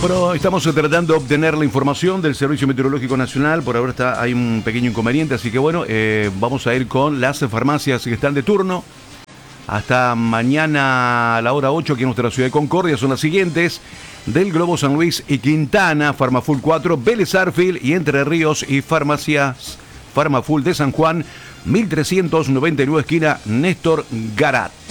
Bueno, estamos tratando de obtener la información del Servicio Meteorológico Nacional. Por ahora hay un pequeño inconveniente, así que bueno, vamos a ir con las farmacias que están de turno. Hasta mañana a la hora 8 aquí en nuestra ciudad de Concordia son las siguientes: del Globo San Luis y Quintana, Farmafull 4, Vélez Arfield y Entre Ríos y farmacias Farmafull de San Juan, 1399 esquina Néstor Garat.